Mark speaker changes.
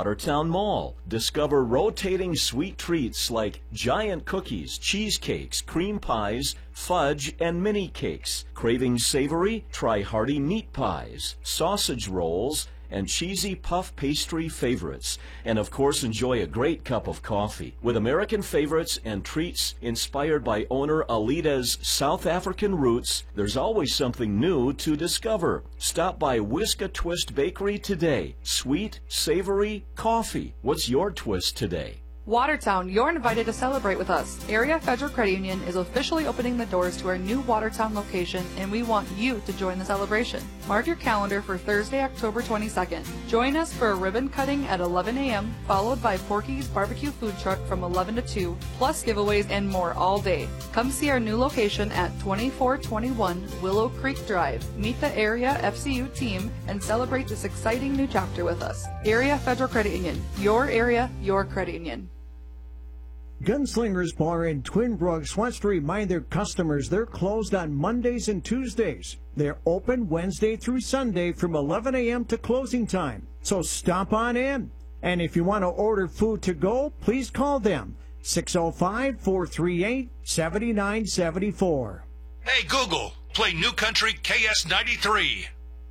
Speaker 1: Watertown Mall. Discover rotating sweet treats like giant cookies, cheesecakes, cream pies, fudge, and mini cakes. Craving savory? Try hearty meat pies, sausage rolls, and cheesy puff pastry favorites. And of course, enjoy a great cup of coffee. With American favorites and treats inspired by owner Alida's South African roots, there's always something new to discover. Stop by Whisk a Twist Bakery today. Sweet, savory, coffee. What's your twist today?
Speaker 2: Watertown, you're invited to celebrate with us. Area Federal Credit Union is officially opening the doors to our new Watertown location, and we want you to join the celebration. Mark your calendar for Thursday, October 22nd. Join us for a ribbon cutting at 11 a.m., followed by Porky's Barbecue Food Truck from 11 to 2, plus giveaways and more all day. Come see our new location at 2421 Willow Creek Drive. Meet the Area FCU team and celebrate this exciting new chapter with us. Area Federal Credit Union. Your area, your credit union.
Speaker 3: Gunslingers Bar in Twin Brooks wants to remind their customers they're closed on Mondays and Tuesdays. They're open Wednesday through Sunday from 11 a.m. to closing time. So stop on in. And if you want to order food to go, please call them 605-438-7974.
Speaker 4: Hey, Google, play New Country KS93.